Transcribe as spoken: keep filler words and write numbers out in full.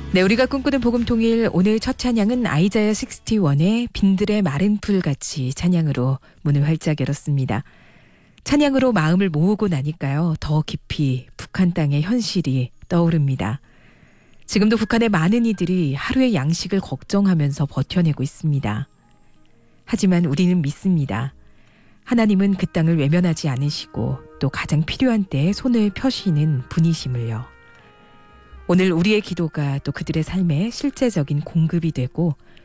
네, 우리가 꿈꾸는 복음통일 오늘 첫 찬양은 아이자야 육십일의 빈들의 마른 풀같이 찬양으로 문을 활짝 열었습니다. 찬양으로 마음을 모으고 나니까요, 더 깊이 북한 땅의 현실이 떠오릅니다. 지금도 북한의 많은 이들이 하루의 양식을 걱정하면서 버텨내고 있습니다. 하지만 우리는 믿습니다. 하나님은 그 땅을 외면하지 않으시고 또 가장 필요한 때에 손을 펴시는 분이심을요. 오늘 우리의 기도가 또 그들의 삶에 실제적인 공급이 되고